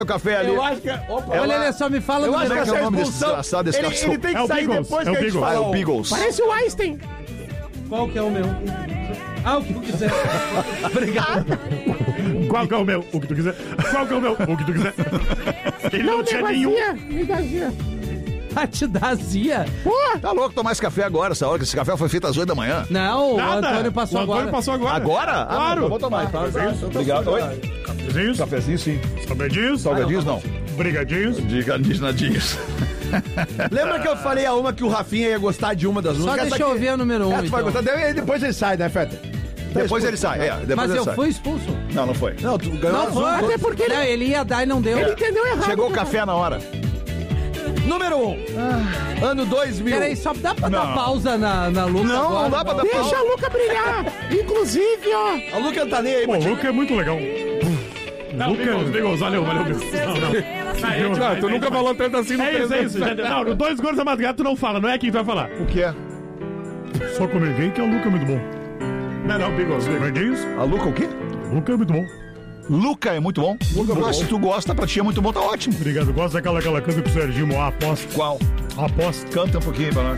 o café ali. Eu acho que... Opa, Olha, ele só me fala Eu do acho que número. é o nome desse desgraçado, desse cachorro. ele tem que É o sair Beagles, depois é o que a gente Beagles. É fala. o Beagles. Parece o Einstein. Qual que é o meu? O que eu quiser. Obrigado. Qual que é o meu? O que tu quiser. Qual que é o meu? O que tu quiser. Ele não tinha nenhum. Me dá zia. Ah, te dá azia? Tá louco tomar esse café agora, essa hora que esse café foi feito às 8 da manhã. Não, Nada. o Antônio passou O Antônio agora. passou agora. Agora? Claro. Não, vou tomar, tá? Obrigado. Oi? Cafezinhos? Cafezinho, sim. Salgadinhos? Salgadinhos, não. Brigadinhos? Diga nadinhos. Lembra que eu falei a uma que o Rafinha ia gostar de uma das Só músicas? deixa eu ouvir a número 1, Essa tu vai então. gostar. Depois ele sai, né, Feta? Depois ele sai, depois Mas ele eu sai. fui expulso. Não, não foi. Não, tu ganhou Não azul. foi. Até porque Não, ele ia dar e não deu. ele entendeu errado. Chegou o café na hora. Número 1. Ano 2000. Peraí, só dá pra dar pausa na Luca Não, agora? não dá pra dar pausa. a Luca brilhar. Inclusive, ó. A Luca tá nem aí, Pô, o mas... Luca é muito legal. Beagles, valeu, Beagles. Não. Tu nunca falou tanto assim no É isso. Não, no Dois Gordos da Madrugada tu não fala, não é quem tu vai falar. O que é? Só com ninguém que é o Luca é muito bom. Não, Beagles. Brigadinhos? A Luca o quê? O Luca é muito bom. Luca é muito bom. Se tu gosta, pra ti é muito bom, tá ótimo. Obrigado. Gosto daquela canta pro Serginho Moá, aposta. Qual? Aposta. Canta um pouquinho pra nós.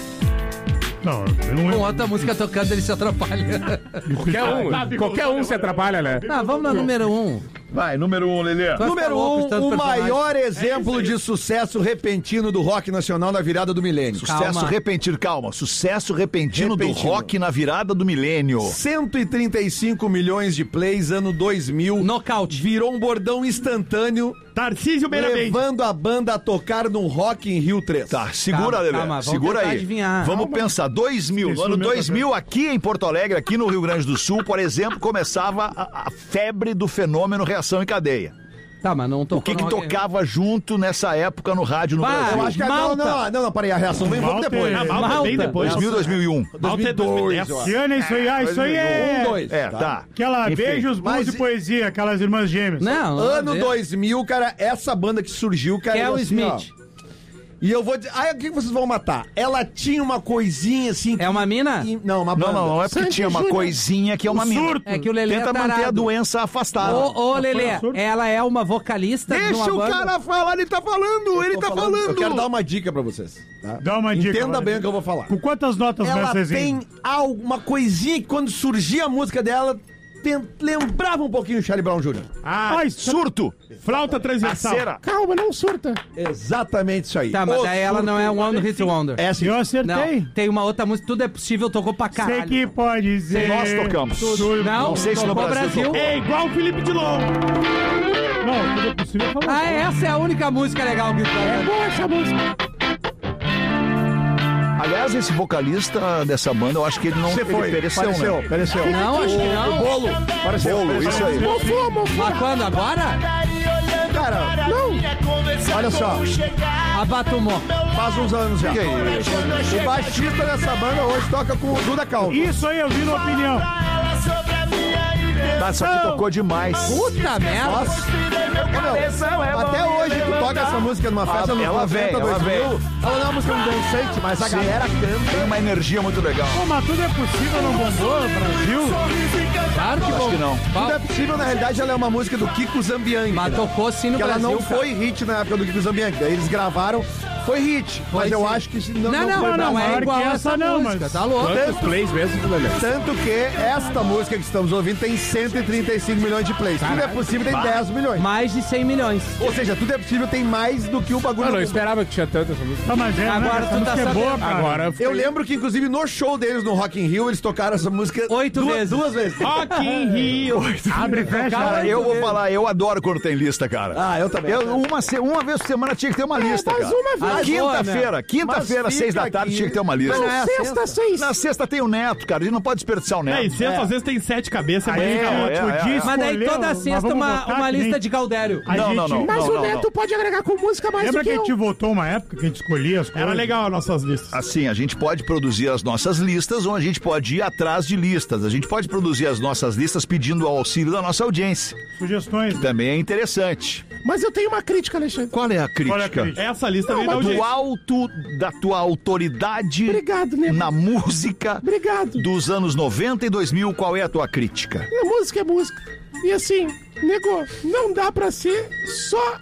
Não, eu não Com lembro. outra música tocando, ele se atrapalha. Qualquer um se atrapalha, né? Ah, vamos na número 1. Vai, número 1, Lelê. Número 1, o maior exemplo de sucesso repentino do rock nacional na virada do milênio. Sucesso repentino, calma. Sucesso repentino do rock na virada do milênio. 135 milhões de plays, ano 2000. Nocaute. Virou um bordão instantâneo, Tarcísio Beiramente. levando a banda a tocar no Rock in Rio 3. Tá, segura, Calma, Lelê. calma, vamos Segura tentar aí. adivinhar. Vamos pensar. 2000. No Esqueci ano o meu 2000, aqui em Porto Alegre, aqui no Rio Grande do Sul, por exemplo, começava a febre do fenômeno reação em cadeia. Tá, mas não tocou. O que no Rock in Rio. tocava junto nessa época no rádio no Bah, Brasil? Eu acho que Malta. não, peraí, a reação vem um pouco Malta depois. é- Malta bem depois. 2000, 2001. Malta é 2002, eu acho. Que ano é isso aí? Ah, isso aí é... 2. É, tá. Aquela Enfim. Beijos, Blues Mas- e Poesia, aquelas irmãs gêmeas. Não, não Ano a ver. 2000, cara, essa banda que surgiu, cara... Kel assim, Smith. ó, e eu vou dizer... Aí, o que vocês vão matar? Ela tinha uma coisinha assim... É uma mina? Não, uma banda. Não é porque tinha uma coisinha que é uma mina. Surto. É que o Lelê Tenta é manter a tarado. doença afastada. Ô, Lelê, surto. ela é uma vocalista de Deixa uma o banda? cara falar, ele tá falando, ele tá falando. Eu quero dar uma dica pra vocês. Tá? Dá uma dica. Entenda Valeria. bem o que eu vou falar. Com quantas notas Ela nessa tem alguma coisinha que quando surgia a música dela, lembrava um pouquinho o Charlie Brown Jr. Ah, Surto. flauta transversal. Cera. Calma, não surta. Exatamente isso aí. Tá, mas O daí ela não é surto- One Hit Wonder. É assim. Eu Não, acertei. tem uma outra música, Tudo é Possível, tocou pra Sei caralho. que pode ser. Nós tocamos. Não sei se no tocou Brasil É igual o Felipe Dilon. Não, tudo é possível falar. Ah, essa é a única música legal que tá. Boa essa música. Aliás, esse vocalista dessa banda, eu acho que ele não Você ele foi. pereceu, né? Pereceu. Não, acho que O não. bolo. Pareceu. Bolo, isso aí. Mas quando? Agora? Cara, não. Olha só. A Batumó. Faz uns anos já. Que é isso? O baixista dessa banda hoje toca com o Duda Calvo. Isso aí eu vi na opinião. Tá, isso aqui tocou demais. Puta merda. Nossa. Até hoje tu toca essa música numa festa nos ela 90, vem, ela 2000. vem. Ela não é uma música dançante, mas a galera canta. Tem uma energia muito legal. Pô, mas tudo é possível no bombom, Brasil. Claro que Acho que não. Tudo é possível, na realidade, ela é uma música do Kiko Zambianchi. Mas tocou sim no Que ela Brasil, não cara. foi hit na época do Kiko Zambianchi. Daí eles gravaram, foi hit. Foi Mas eu sim. acho que não Não, foi não, não maior é igual que essa essa não, música, mas- tá louco? Quantos plays mesmo, Lelê? Tanto que esta música que estamos ouvindo tem 135 milhões de plays. Tudo é possível, tem 10 milhões. Mais de 100 milhões. Ou seja, tudo é possível, tem mais do que o bagulho. Eu não esperava que tinha tanto essa música. Tá, mas é, Agora né? tu Essa tá música é boa, sabendo. cara. Agora Eu lembro que, inclusive, no show deles no Rock in Rio, eles tocaram essa música 8 vezes. Duas vezes. Rock in Rio. Abre e fecha. Cara, eu vou falar, eu adoro quando tem lista, cara. Ah, eu também. Uma vez por semana tinha que ter uma lista, cara. vez. Quinta-feira, quinta-feira, Mas 6 da fica tarde, aqui. tinha que ter uma lista. Mas não é a sexta, 6. Na sexta tem o Neto, cara, a gente não pode desperdiçar o É, e Neto. sexta às vezes tem 7 cabeças, é Aí, mais legal. podia Mas daí escolher, toda mas sexta vamos uma botar que lista nem- de Galdério. A Não, gente- não, não. Mas não, o não, Neto pode agregar com música mais Lembra do que que a gente eu. votou uma época que a gente escolhia as coisas? Era legal as nossas listas. Assim, a gente pode produzir as nossas listas ou a gente pode ir atrás de listas. A gente pode produzir as nossas listas pedindo o auxílio da nossa audiência. Sugestões. Também é interessante. Mas eu tenho uma crítica, Alexandre. Qual é a crítica? Qual é a crítica? Essa lista veio da Do audiência. alto da tua autoridade Obrigado, né? na música Obrigado. dos anos 90 e 2000, qual é a tua crítica? A música é música. E assim, Nego, não dá pra ser só